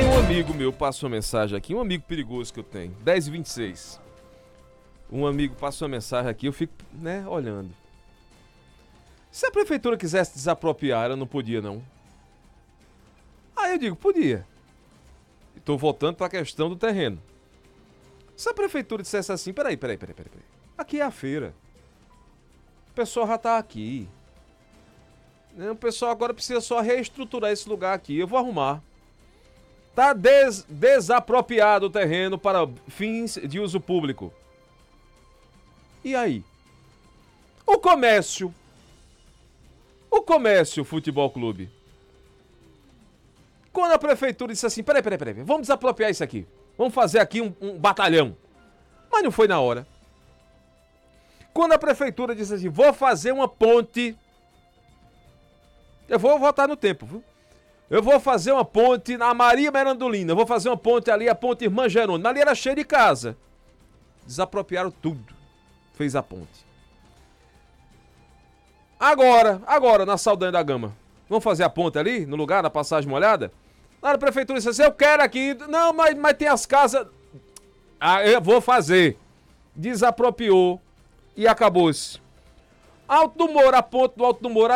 Aí um amigo meu passou uma mensagem aqui, um amigo perigoso que eu tenho, 10h26. Um amigo passou uma mensagem aqui, eu fico, olhando. Se a prefeitura quisesse desapropriar, ela não podia, não. Aí eu digo, podia. Estou voltando para a questão do terreno. Se a prefeitura dissesse assim, peraí. Aqui é a feira. O pessoal já tá aqui. O pessoal agora precisa só reestruturar esse lugar aqui. Eu vou arrumar. Tá desapropriado o terreno para fins de uso público. E aí? O comércio Futebol Clube. Quando a prefeitura disse assim, peraí, vamos desapropriar isso aqui. Vamos fazer aqui um batalhão. Mas não foi na hora. Quando a prefeitura disse assim, vou fazer uma ponte. Eu vou voltar no tempo, viu? Eu vou fazer uma ponte na Maria Merandolina. Eu vou fazer uma ponte ali, a ponte Irmã Jerônimo. Ali era cheio de casa. Desapropriaram tudo. Fez a ponte. Agora, na Saldanha da Gama. Vamos fazer a ponte ali, no lugar da passagem molhada? A prefeitura disse assim, eu quero aqui. Não, mas tem as casas. Eu vou fazer. Desapropriou e acabou-se. Alto do Moura, a ponte do Alto do Moura.